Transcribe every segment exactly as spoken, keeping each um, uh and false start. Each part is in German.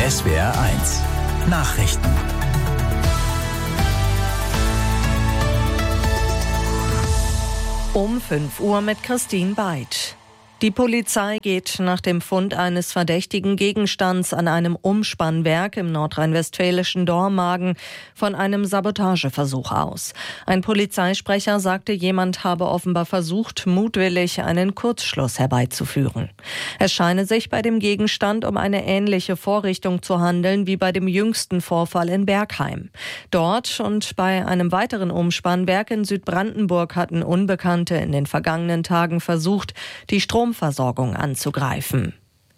S W R eins Nachrichten. Um fünf Uhr mit Christine Beid. Die Polizei geht nach dem Fund eines verdächtigen Gegenstands an einem Umspannwerk im nordrhein-westfälischen Dormagen von einem Sabotageversuch aus. Ein Polizeisprecher sagte, jemand habe offenbar versucht, mutwillig einen Kurzschluss herbeizuführen. Es scheine sich bei dem Gegenstand um eine ähnliche Vorrichtung zu handeln wie bei dem jüngsten Vorfall in Bergheim. Dort und bei einem weiteren Umspannwerk in Südbrandenburg hatten Unbekannte in den vergangenen Tagen versucht, die Strom Versorgung anzugreifen.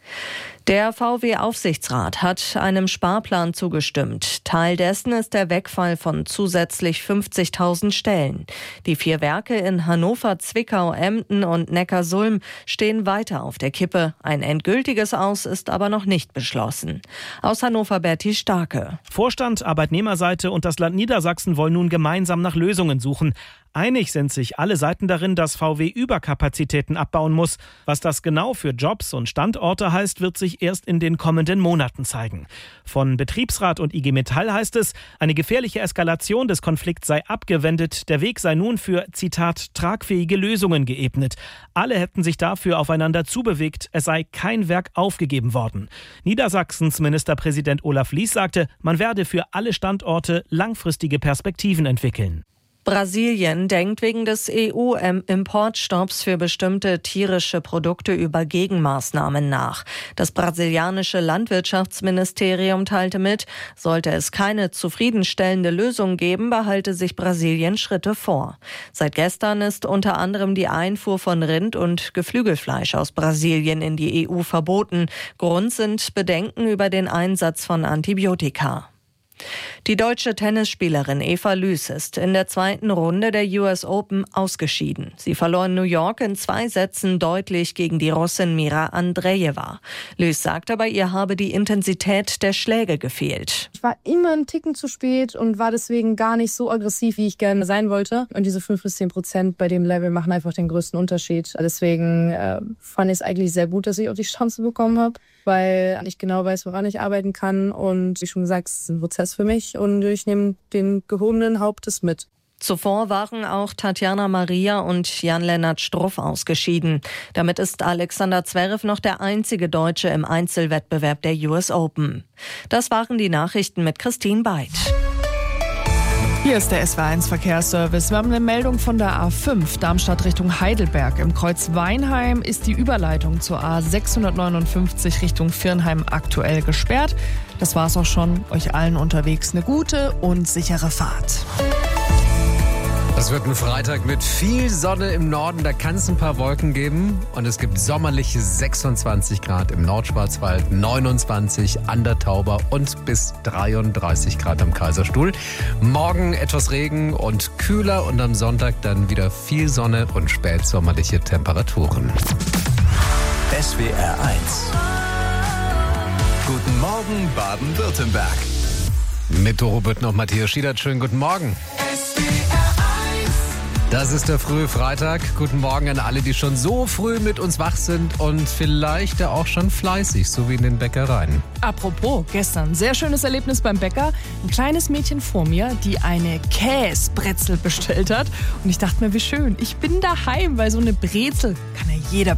Der V W-Aufsichtsrat hat einem Sparplan zugestimmt. Teil dessen ist der Wegfall von zusätzlich fünfzigtausend Stellen. Die vier Werke in Hannover, Zwickau, Emden und Neckarsulm stehen weiter auf der Kippe. Ein endgültiges Aus ist aber noch nicht beschlossen. Aus Hannover Berti Starke. Vorstand, Arbeitnehmerseite und das Land Niedersachsen wollen nun gemeinsam nach Lösungen suchen. Einig sind sich alle Seiten darin, dass V W Überkapazitäten abbauen muss. Was das genau für Jobs und Standorte heißt, wird sich erst in den kommenden Monaten zeigen. Von Betriebsrat und I G Metall heißt es, eine gefährliche Eskalation des Konflikts sei abgewendet. Der Weg sei nun für, Zitat, tragfähige Lösungen geebnet. Alle hätten sich dafür aufeinander zubewegt. Es sei kein Werk aufgegeben worden. Niedersachsens Ministerpräsident Olaf Lies sagte, man werde für alle Standorte langfristige Perspektiven entwickeln. Brasilien denkt wegen des E U-Importstopps für bestimmte tierische Produkte über Gegenmaßnahmen nach. Das brasilianische Landwirtschaftsministerium teilte mit, sollte es keine zufriedenstellende Lösung geben, behalte sich Brasilien Schritte vor. Seit gestern ist unter anderem die Einfuhr von Rind- und Geflügelfleisch aus Brasilien in die E U verboten. Grund sind Bedenken über den Einsatz von Antibiotika. Die deutsche Tennisspielerin Eva Lüß ist in der zweiten Runde der U S Open ausgeschieden. Sie verlor in New York in zwei Sätzen deutlich gegen die Russin Mira Andrejewa. Lüß sagte, bei ihr habe die Intensität der Schläge gefehlt. Ich war immer einen Ticken zu spät und war deswegen gar nicht so aggressiv, wie ich gerne sein wollte. Und diese fünf bis zehn Prozent bei dem Level machen einfach den größten Unterschied. Deswegen äh, fand ich es eigentlich sehr gut, dass ich auch die Chance bekommen habe, weil ich genau weiß, woran ich arbeiten kann. Und wie schon gesagt, es ist ein Prozess für mich und ich nehme den gehobenen Hauptes mit. Zuvor waren auch Tatjana Maria und Jan-Lennart Struff ausgeschieden. Damit ist Alexander Zverev noch der einzige Deutsche im Einzelwettbewerb der U S Open. Das waren die Nachrichten mit Christine Beid. Hier ist der S W R eins Verkehrsservice. Wir haben eine Meldung von der A fünf, Darmstadt Richtung Heidelberg. Im Kreuz Weinheim ist die Überleitung zur A sechshundertneunundfünfzig Richtung Viernheim aktuell gesperrt. Das war's auch schon. Euch allen unterwegs eine gute und sichere Fahrt. Es wird ein Freitag mit viel Sonne im Norden, da kann es ein paar Wolken geben und es gibt sommerliche sechsundzwanzig Grad im Nordschwarzwald, neunundzwanzig an der Tauber und bis dreiunddreißig Grad am Kaiserstuhl. Morgen etwas Regen und kühler und am Sonntag dann wieder viel Sonne und spätsommerliche Temperaturen. S W R eins. Guten Morgen Baden-Württemberg. Mit Doro Büttner und Matthias Schiedert, schönen guten Morgen. Das ist der frühe Freitag. Guten Morgen an alle, die schon so früh mit uns wach sind und vielleicht ja auch schon fleißig, so wie in den Bäckereien. Apropos, gestern sehr schönes Erlebnis beim Bäcker. Ein kleines Mädchen vor mir, die eine Käsebrezel bestellt hat. Und ich dachte mir, wie schön, ich bin daheim, weil so eine Brezel kann ja jeder